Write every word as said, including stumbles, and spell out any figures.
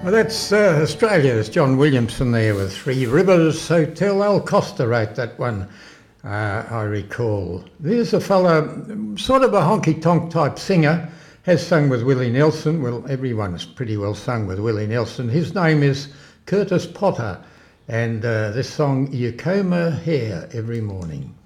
Well, that's uh, Australia's John Williamson there with Three Rivers Hotel. Al Costa wrote that one, uh, I recall. There's a fella, sort of a honky-tonk type singer, has sung with Willie Nelson. Well, everyone's pretty well sung with Willie Nelson. His name is Curtis Potter, and uh, this song, You Comb Her Hair Every Morning.